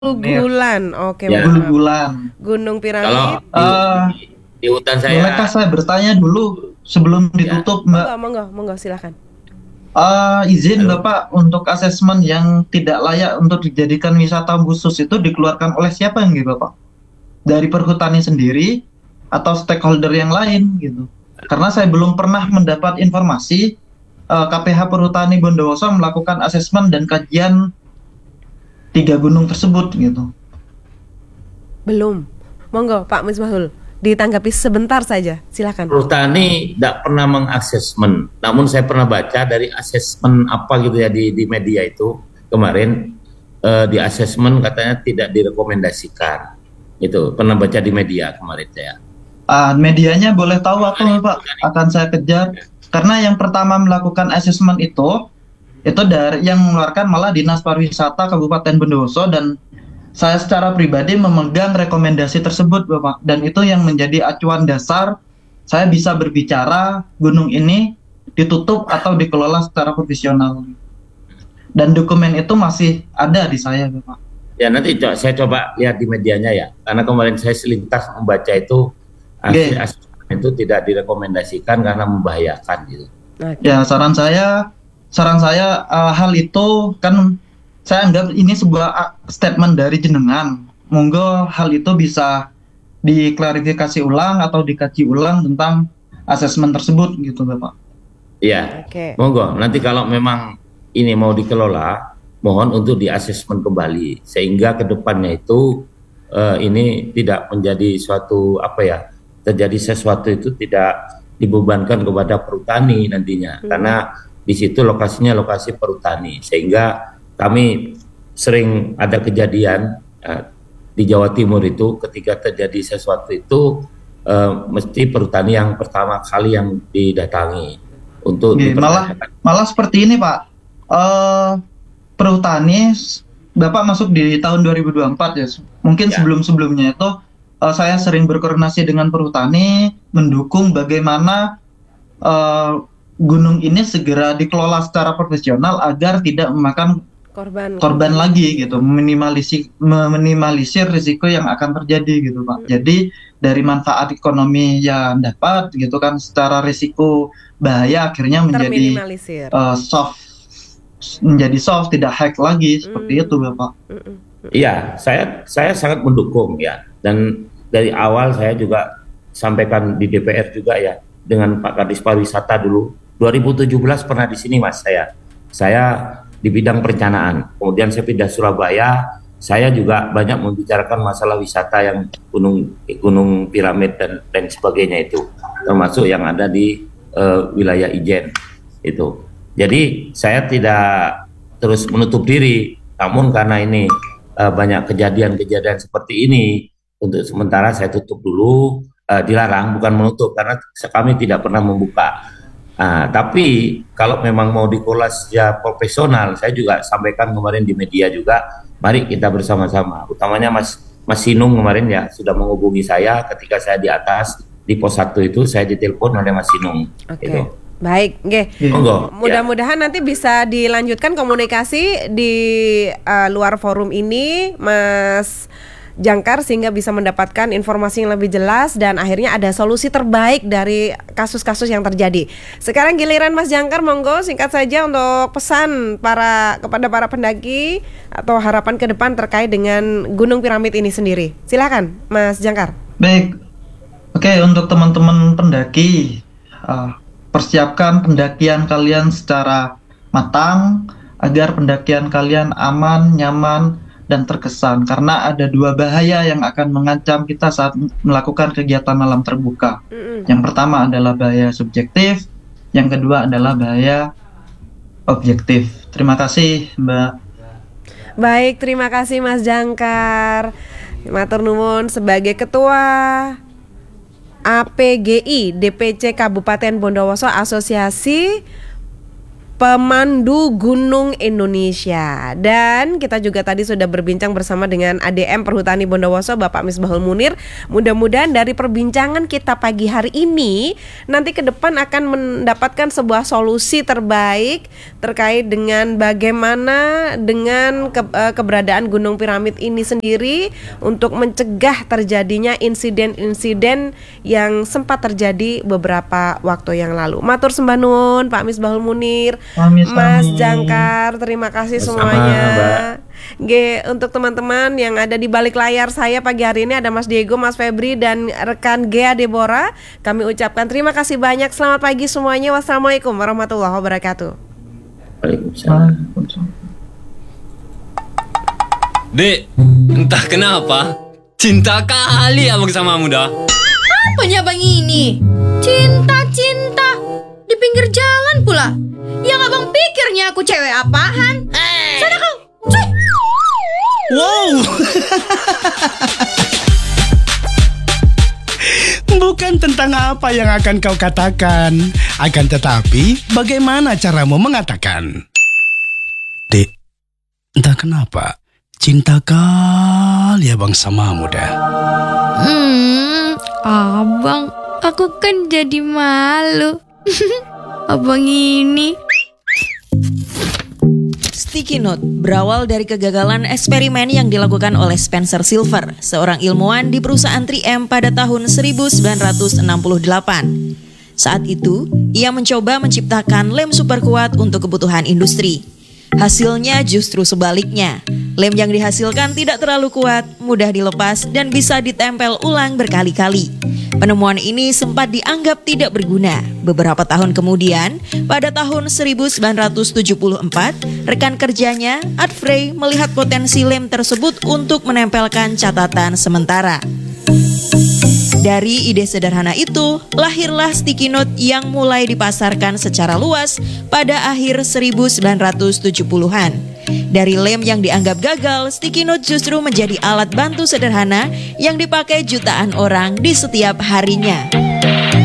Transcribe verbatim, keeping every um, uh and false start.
Gulgulan, oke, Ya. maaf. Gulgulan. Gunung Kalau Piramid. di, Eh, di, di hutan bolehkah saya, saya bertanya dulu sebelum ya, ditutup, Monggo, Mbak? monggo, monggo, silakan. Eh, izin halo. Bapak untuk asesmen yang tidak layak untuk dijadikan wisata khusus itu dikeluarkan oleh siapa yang gitu, Bapak? Dari perhutani sendiri atau stakeholder yang lain gitu? Karena saya belum pernah mendapat informasi eh, K P H Perhutani Bondowoso melakukan asesmen dan kajian tiga gunung tersebut gitu. Belum. Monggo, Pak Misbahul. Ditanggapi sebentar saja, silakan. Perhutani tidak pernah mengasesmen, namun saya pernah baca dari asesmen apa gitu ya di, di media itu kemarin, eh, di asesmen katanya tidak direkomendasikan. Itu pernah baca di media kemarin saya. Ah, medianya boleh tahu apa, Perhutani, Pak? perhutani. Akan saya kejar. Karena yang pertama melakukan asesmen itu, itu dari yang mengeluarkan malah Dinas Pariwisata Kabupaten Bondowoso dan saya secara pribadi memegang rekomendasi tersebut, Bapak. Dan itu yang menjadi acuan dasar saya bisa berbicara gunung ini ditutup atau dikelola secara profesional. Dan dokumen itu masih ada di saya, Bapak. Ya nanti co- saya coba lihat di medianya ya, karena kemarin saya selintas membaca itu asli Oke. asesmen itu tidak direkomendasikan karena membahayakan gitu. Oke. Ya, saran saya, saran saya eh, hal itu kan saya anggap ini sebuah ah, statement dari jenengan. Monggo hal itu bisa diklarifikasi ulang atau dikaji ulang tentang asesmen tersebut gitu, Bapak. Iya, Oke. monggo. Nanti kalau memang ini mau dikelola, mohon untuk diasesmen kembali sehingga kedepannya itu eh, ini tidak menjadi suatu apa ya, terjadi sesuatu itu tidak dibebankan kepada perhutani nantinya, Hmm. karena di situ lokasinya lokasi perhutani sehingga kami sering ada kejadian eh, di Jawa Timur itu ketika terjadi sesuatu itu eh, mesti perhutani yang pertama kali yang didatangi untuk Oke, malah dipertanyakan. malah seperti ini, Pak. Eh perhutani, Bapak masuk di tahun dua ribu dua puluh empat ya. Mungkin Ya, sebelum-sebelumnya itu eh, saya sering berkoordinasi dengan perhutani mendukung bagaimana eh, gunung ini segera dikelola secara profesional agar tidak memakan Korban korban korban. lagi gitu, meminimalisir meminimalisir risiko yang akan terjadi gitu, Pak. Jadi dari manfaat ekonomi yang dapat gitu kan, secara risiko bahaya akhirnya menjadi Terminimalisir. eh, soft, menjadi soft, tidak hack lagi seperti itu, Hmm. Bapak. Mm-mm. iya, saya saya sangat mendukung ya. Dan dari awal saya juga sampaikan di D P R juga ya dengan Pak Kadis Pariwisata dulu. dua ribu tujuh belas pernah di sini Mas saya. Saya di bidang perencanaan. Kemudian saya pindah Surabaya. Saya juga banyak membicarakan masalah wisata yang gunung gunung piramid dan dan sebagainya itu, termasuk yang ada di eh, wilayah Ijen itu. Jadi saya tidak terus menutup diri, namun karena ini eh, banyak kejadian-kejadian seperti ini, untuk sementara saya tutup dulu, eh, dilarang, bukan menutup, karena kami tidak pernah membuka. Ah, tapi kalau memang mau dikelola secara profesional, saya juga sampaikan kemarin di media juga, mari kita bersama-sama. Utamanya Mas Mas Sinung kemarin ya sudah menghubungi saya ketika saya di atas di pos satu itu, saya ditelepon oleh Mas Sinung. Oke. Gitu. Baik, nggih. Oke. Monggo. Ya. Mudah-mudahan nanti bisa dilanjutkan komunikasi di eh, luar forum ini, Mas Jangkar, sehingga bisa mendapatkan informasi yang lebih jelas dan akhirnya ada solusi terbaik dari kasus-kasus yang terjadi. Sekarang giliran Mas Jangkar, monggo singkat saja untuk pesan para kepada para pendaki atau harapan ke depan terkait dengan Gunung Piramid ini sendiri. Silakan, Mas Jangkar. Baik, oke, untuk teman-teman pendaki, eh, persiapkan pendakian kalian secara matang agar pendakian kalian aman, nyaman, dan terkesan. Karena ada dua bahaya yang akan mengancam kita saat melakukan kegiatan alam terbuka. Mm-mm. Yang pertama adalah bahaya subjektif, yang kedua adalah bahaya objektif. Terima kasih, Mbak. Baik, terima kasih Mas Jangkar. Matur nuwun sebagai Ketua A P G I D P C Kabupaten Bondowoso, Asosiasi pemandu gunung Indonesia. Dan kita juga tadi sudah berbincang bersama dengan A D M Perhutani Bondowoso Bapak Misbahul Munir. Mudah-mudahan dari perbincangan kita pagi hari ini nanti ke depan akan mendapatkan sebuah solusi terbaik terkait dengan bagaimana dengan ke, uh, keberadaan Gunung Piramid ini sendiri untuk mencegah terjadinya insiden-insiden yang sempat terjadi beberapa waktu yang lalu. Matur sembah nuwun Pak Misbahul Munir. Amin, Mas amin. Jangkar, terima kasih Sama, semuanya. Mbak. G, untuk teman-teman yang ada di balik layar saya pagi hari ini ada Mas Diego, Mas Febri dan rekan Gea Deborah. Kami ucapkan terima kasih banyak. Selamat pagi semuanya. Wassalamualaikum warahmatullahi wabarakatuh. Waalaikumsalam. Dek, entah kenapa cinta kali abang sama muda. Apanya bang ini? Cinta-cinta di pinggir jalan pula. Yang abang pikirnya aku cewek apaan? Sana kau. Cuy. Wow. Bukan tentang apa yang akan kau katakan, akan tetapi bagaimana caramu mengatakan. Dek, entah kenapa cinta kali abang sama muda. Hmm, abang, aku kan jadi malu. Abang ini. Sticky Note berawal dari kegagalan eksperimen yang dilakukan oleh Spencer Silver, seorang ilmuwan di perusahaan tiga M pada tahun seribu sembilan ratus enam puluh delapan. Saat itu, ia mencoba menciptakan lem super kuat untuk kebutuhan industri. Hasilnya justru sebaliknya. Lem yang dihasilkan tidak terlalu kuat, mudah dilepas, dan bisa ditempel ulang berkali-kali. Penemuan ini sempat dianggap tidak berguna. Beberapa tahun kemudian, pada tahun seribu sembilan ratus tujuh puluh empat, rekan kerjanya, Art Frey, melihat potensi lem tersebut untuk menempelkan catatan sementara. Dari ide sederhana itu, lahirlah Sticky Note yang mulai dipasarkan secara luas pada akhir seribu sembilan ratus tujuh puluhan. Dari lem yang dianggap gagal, Sticky Note justru menjadi alat bantu sederhana yang dipakai jutaan orang di setiap harinya.